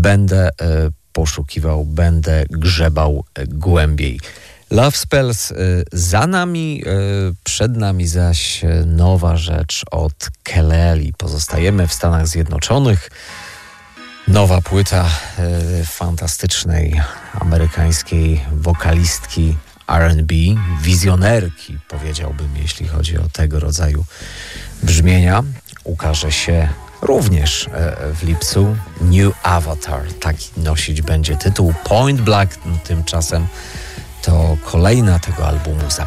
będę poszukiwał, będę grzebał głębiej. Love Spells za nami, przed nami zaś nowa rzecz od Kelly. Pozostajemy w Stanach Zjednoczonych. Nowa płyta fantastycznej amerykańskiej wokalistki R&B, wizjonerki, powiedziałbym, jeśli chodzi o tego rodzaju brzmienia. Ukaże się również w lipcu. New Avatar, taki nosić będzie tytuł. Point Blank tymczasem to kolejna tego albumu